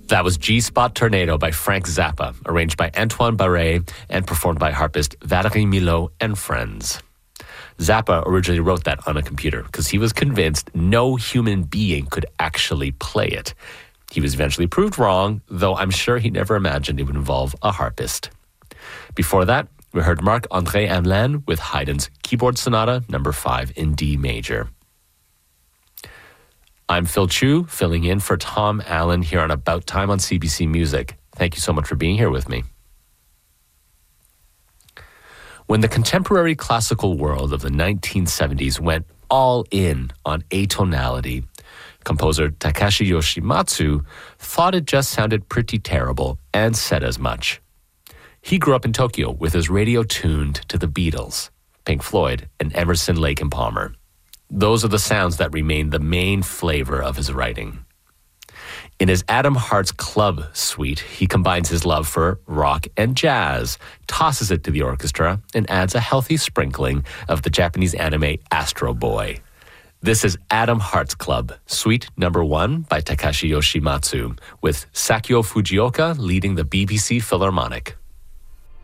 That was G-Spot Tornado by Frank Zappa, arranged by Antoine Barré and performed by harpist Valérie Milot and friends. Zappa originally wrote that on a computer because he was convinced no human being could actually play it. He was eventually proved wrong, though I'm sure he never imagined it would involve a harpist. Before that, we heard Marc-André Hamelin with Haydn's Keyboard Sonata No. 5 in D major. I'm Phil Chu, filling in for Tom Allen here on About Time on CBC Music. Thank you so much for being here with me. When the contemporary classical world of the 1970s went all in on atonality, composer Takashi Yoshimatsu thought it just sounded pretty terrible and said as much. He grew up in Tokyo with his radio tuned to the Beatles, Pink Floyd, and Emerson, Lake and Palmer. Those are the sounds that remain the main flavor of his writing. In his Adam Hart's Club suite, he combines his love for rock and jazz, tosses it to the orchestra, and adds a healthy sprinkling of the Japanese anime Astro Boy. This is Adam Hart's Club, Suite No. 1 by Takashi Yoshimatsu, with Sakio Fujioka leading the BBC Philharmonic.